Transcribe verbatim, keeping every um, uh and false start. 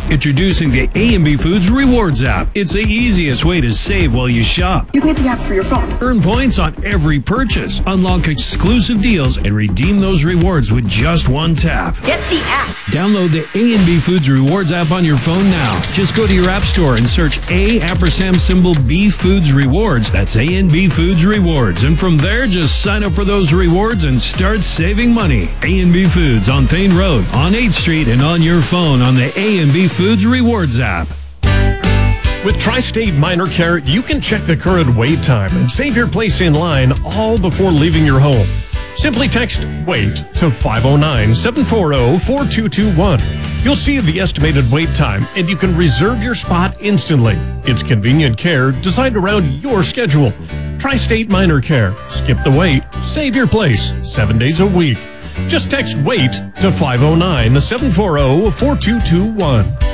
Introducing the A and B Foods Rewards app. It's the easiest way to save while you shop. You can get the app for your phone. Earn points on every purchase. Unlock exclusive deals and redeem those rewards with just one tap. Get the app. Download the A and B Foods Rewards app on your phone now. Just go to your app store and search A ampersand symbol B Foods Rewards. That's A and B Foods Rewards. And from there, just sign up for those rewards and start saving money. A and B Foods on Thane Road, on eighth Street, and on your phone on the A and B Foods Rewards app. With Tri-State Minor Care, you can check the current wait time and save your place in line all before leaving your home. Simply text WAIT to five oh nine, seven four zero, four two two one. You'll see the estimated wait time, and you can reserve your spot instantly. It's convenient care designed around your schedule. Tri-State Minor Care. Skip the wait. Save your place. Seven days a week. Just text WAIT to five oh nine, seven four zero, four two two one.